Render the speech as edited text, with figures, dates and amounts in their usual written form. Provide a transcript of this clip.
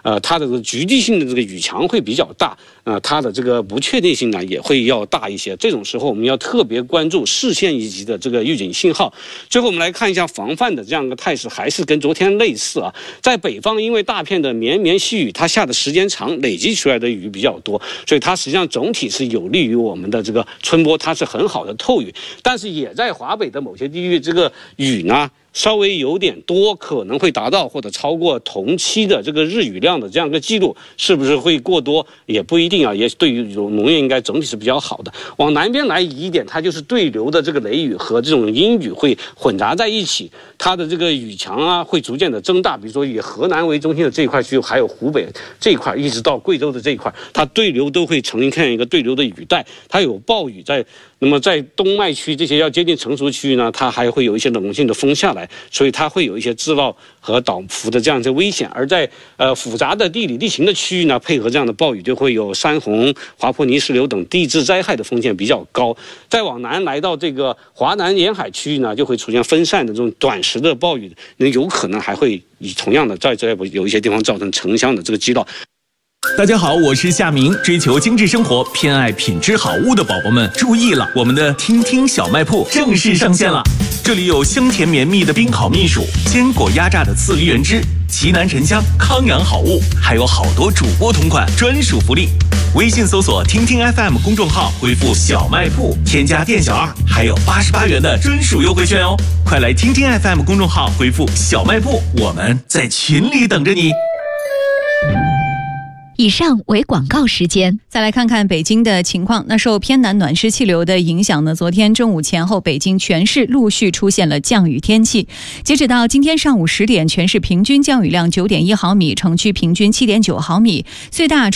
它的这个局地性的这个雨强会比较大，它的这个不确定性呢也会要大一些。这种时候我们要特别关注市县一级的这个预警信号。最后我们来看一下防范的这样一个态势，还是跟昨天类似啊。在北方，因为大片的绵绵细雨，它下的时间长，累积出来的雨比较多，所以它实际上总体是有利于我们的这个春播，它是很好的透雨。但是也在华北的某些地域，这个雨呢稍微有点多，可能会达到或者超过同期的这个日雨量的这样一个记录，是不是会过多也不一定啊。也对于农业应该整体是比较好的。往南边来移一点，它就是对流的这个雷雨和这种阴雨会混杂在一起，它的这个雨强啊会逐渐的增大。比如说以河南为中心的这一块区域，还有湖北这一块，一直到贵州的这一块，它对流都会呈现一个对流的雨带，它有暴雨在。那么在东麦区这些要接近成熟区域呢，它还会有一些冷性的风下来，所以它会有一些制涝和倒伏的这样一些危险。而在复杂的地理地形的区域呢，配合这样的暴雨，就会有山洪、滑坡泥石流等地质灾害的风险比较高。再往南来到这个华南沿海区域呢，就会出现分散的这种短时的暴雨，那有可能还会以同样的在有一些地方造成城乡的这个积涝。 大家好，我是夏明。追求精致生活、偏爱品质好物的宝宝们注意了，我们的听听小卖铺正式上线了。这里有香甜绵密的冰烤蜜薯、坚果压榨的刺梨原汁、奇楠沉香、康阳好物，还有好多主播同款专属福利。微信搜索听听 FM 公众号，回复小卖铺，添加店小二，还有88元的专属优惠券哦！快来听听 FM 公众号回复小卖铺，我们在群里等着你。 以上为广告时间。 再来看看北京的情况。那受偏南暖湿气流的影响呢，昨天中午前后，北京全市陆续出现了降雨天气。截止到今天上午10点，全市平均降雨量9.1毫米，城区平均7.9毫米，最大